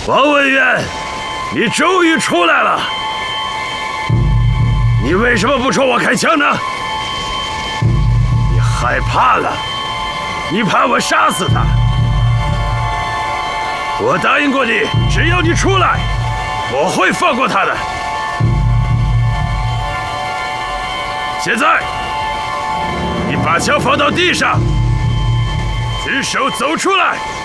王文渊，你终于出来了！你为什么不冲我开枪呢？你害怕了？你怕我杀死他？我答应过你，只要你出来，我会放过他的。现在，你把枪放到地上，举手走出来。